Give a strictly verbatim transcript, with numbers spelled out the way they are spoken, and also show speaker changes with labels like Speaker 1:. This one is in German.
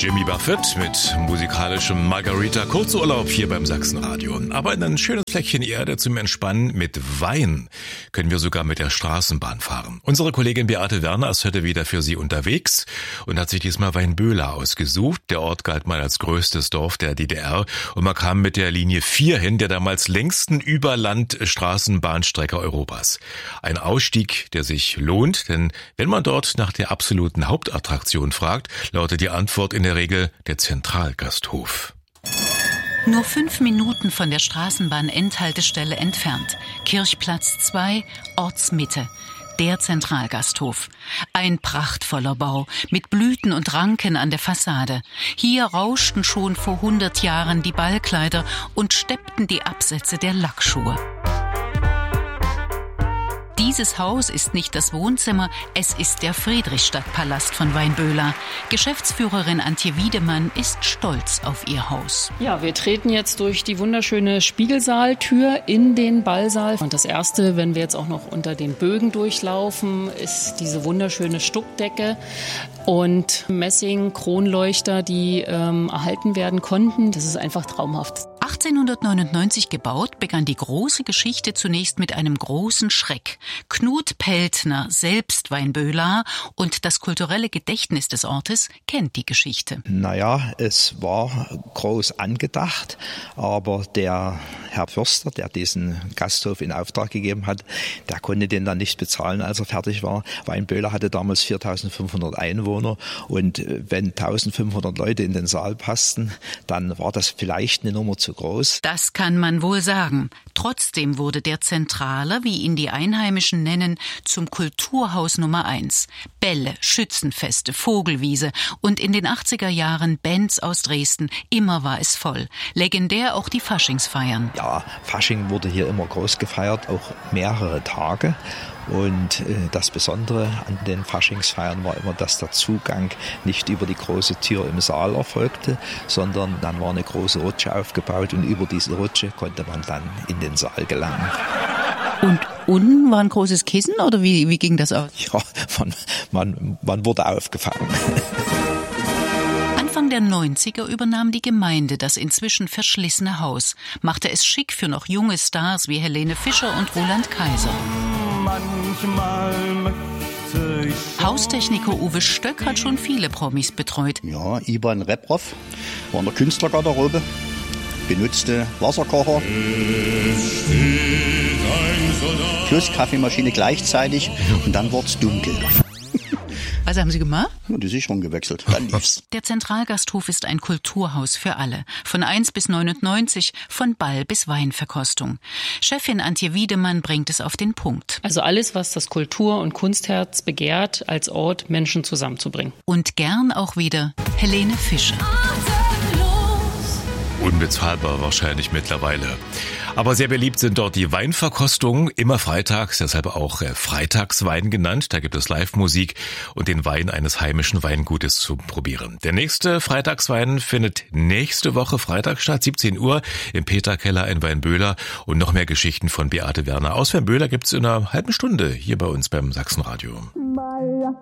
Speaker 1: Jimmy Buffett mit musikalischem Margarita Kurzurlaub hier beim Sachsenradio. Aber in ein schönes Fleckchen Erde zum Entspannen mit Wein können wir sogar mit der Straßenbahn fahren. Unsere Kollegin Beate Werner ist heute wieder für Sie unterwegs und hat sich diesmal Weinböhler ausgesucht. Der Ort galt mal als größtes Dorf der D D R und man kam mit der Linie vier hin, der damals längsten Überland-Straßenbahnstrecke Europas. Ein Ausstieg, der sich lohnt, denn wenn man dort nach der absoluten Hauptattraktion fragt, lautet die Antwort in der Regel der Zentralgasthof.
Speaker 2: Nur fünf Minuten von der Straßenbahn-Endhaltestelle entfernt. Kirchplatz zwei, Ortsmitte. Der Zentralgasthof. Ein prachtvoller Bau mit Blüten und Ranken an der Fassade. Hier rauschten schon vor hundert Jahren die Ballkleider und steppten die Absätze der Lackschuhe. Dieses Haus ist nicht das Wohnzimmer, es ist der Friedrichstadtpalast von Weinböhler. Geschäftsführerin Antje Wiedemann ist stolz auf ihr Haus.
Speaker 3: Ja, wir treten jetzt durch die wunderschöne Spiegelsaaltür in den Ballsaal. Und das Erste, wenn wir jetzt auch noch unter den Bögen durchlaufen, ist diese wunderschöne Stuckdecke und Messing-Kronleuchter, die ähm, erhalten werden konnten. Das ist einfach traumhaft.
Speaker 2: achtzehnhundertneunundneunzig gebaut, begann die große Geschichte zunächst mit einem großen Schreck. Knut Peltner, selbst Weinböhler und das kulturelle Gedächtnis des Ortes, kennt die Geschichte.
Speaker 4: Naja, es war groß angedacht, aber der Herr Förster, der diesen Gasthof in Auftrag gegeben hat, der konnte den dann nicht bezahlen, als er fertig war. Weinböhler hatte damals viertausendfünfhundert Einwohner und wenn eintausendfünfhundert Leute in den Saal passten, dann war das vielleicht eine Nummer zu groß.
Speaker 2: Das kann man wohl sagen. Trotzdem wurde der Zentrale, wie ihn die Einheimischen nennen, zum Kulturhaus Nummer eins. Bälle, Schützenfeste, Vogelwiese und in den achtziger Jahren Bands aus Dresden. Immer war es voll. Legendär auch die Faschingsfeiern.
Speaker 4: Ja, Fasching wurde hier immer groß gefeiert, auch mehrere Tage. Und äh, das Besondere an den Faschingsfeiern war immer, dass der Zugang nicht über die große Tür im Saal erfolgte, sondern dann war eine große Rutsche aufgebaut und über diese Rutsche konnte man dann in den Saal gelangen.
Speaker 2: Und unten war ein großes Kissen oder wie, wie ging das aus?
Speaker 4: Ja, man, man, man wurde aufgefangen.
Speaker 2: Anfang der neunziger übernahm die Gemeinde das inzwischen verschlissene Haus, machte es schick für noch junge Stars wie Helene Fischer und Roland Kaiser. Manchmal möchte ich Haustechniker Uwe Stöck hat schon viele Promis betreut.
Speaker 5: Ja, Ivan Reprov war in der Künstlergarderobe, benutzte Wasserkocher, plus Kaffeemaschine gleichzeitig und dann wurde es dunkel.
Speaker 2: Was haben Sie gemacht?
Speaker 5: Ja, die Sicherung gewechselt, dann lief's.
Speaker 2: Der Zentralgasthof ist ein Kulturhaus für alle. Von eins bis neunundneunzig, von Ball bis Weinverkostung. Chefin Antje Wiedemann bringt es auf den Punkt.
Speaker 3: Also alles, was das Kultur- und Kunstherz begehrt, als Ort Menschen zusammenzubringen.
Speaker 2: Und gern auch wieder Helene Fischer.
Speaker 1: Unbezahlbar wahrscheinlich mittlerweile. Aber sehr beliebt sind dort die Weinverkostungen, immer freitags, deshalb auch Freitagswein genannt. Da gibt es Live-Musik und den Wein eines heimischen Weingutes zu probieren. Der nächste Freitagswein findet nächste Woche Freitag statt, siebzehn Uhr im Peterkeller in Weinböhler. Und noch mehr Geschichten von Beate Werner aus Weinböhler gibt's in einer halben Stunde hier bei uns beim Sachsenradio.